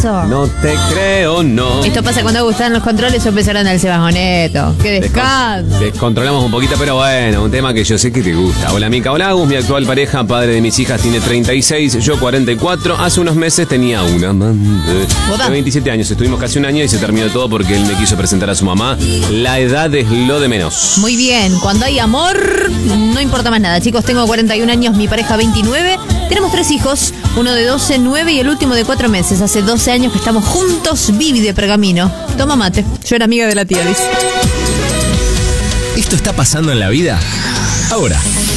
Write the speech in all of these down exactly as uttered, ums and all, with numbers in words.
eso? No te creo, no. Esto pasa cuando gustan los controles o empezaron al Sebajoneto. ¡Qué descanso! Descontrolamos un poquito, pero bueno, un tema que yo sé que te gusta. Hola, Mica. Hola, Agus, mi actual pareja, padre de mis hijas, tiene treinta y seis, yo cuarenta y cuatro. Hace unos meses tenía una amante de veintisiete años. Estuvimos casi un año y se terminó todo porque él me quiso presentar a su mamá. La edad es lo de menos. Muy bien, cuando hay amor, no importa más nada. Chicos, tengo cuarenta y un años, mi pareja veintinueve. Tenemos tres hijos, uno de doce, nueve y el último de cuatro meses. Hace doce años que estamos juntos, Vivi de Pergamino. Toma mate, yo era amiga de la tía, dice. ¿Esto está pasando en la vida? Ahora.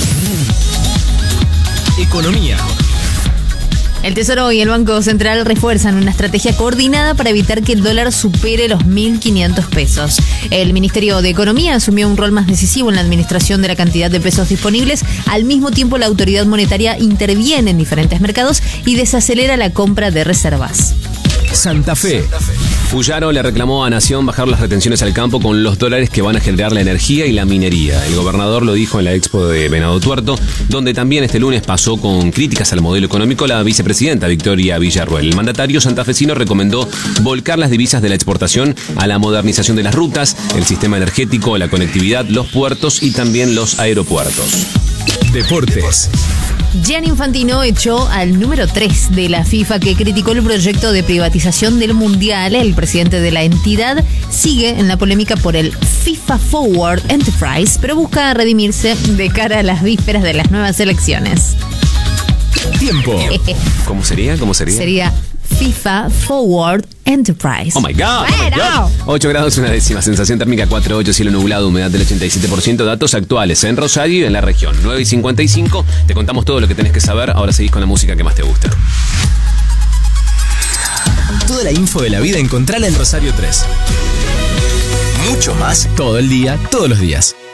Economía. El Tesoro y el Banco Central refuerzan una estrategia coordinada para evitar que el dólar supere los mil quinientos pesos. El Ministerio de Economía asumió un rol más decisivo en la administración de la cantidad de pesos disponibles. Al mismo tiempo, la autoridad monetaria interviene en diferentes mercados y desacelera la compra de reservas. Santa Fe. Puyaro le reclamó a Nación bajar las retenciones al campo con los dólares que van a generar la energía y la minería. El gobernador lo dijo en la expo de Venado Tuerto, donde también este lunes pasó con críticas al modelo económico la vicepresidenta Victoria Villarruel. El mandatario santafesino recomendó volcar las divisas de la exportación a la modernización de las rutas, el sistema energético, la conectividad, los puertos y también los aeropuertos. Deportes. Gianni Infantino echó al número tres de la FIFA, que criticó el proyecto de privatización del Mundial. El presidente de la entidad sigue en la polémica por el FIFA Forward Enterprise, pero busca redimirse de cara a las vísperas de las nuevas elecciones. Tiempo. ¿Cómo sería? ¿Cómo sería? Sería FIFA Forward Enterprise. Oh my God. Bueno. ocho grados, una décima. Sensación térmica cuatro punto ocho. Cielo nublado, humedad del ochenta y siete por ciento. Datos actuales en Rosario y en la región. nueve y cincuenta y cinco. Te contamos todo lo que tenés que saber. Ahora seguís con la música que más te gusta. Toda la info de la vida encontrala en Rosario tres. Mucho más todo el día, todos los días.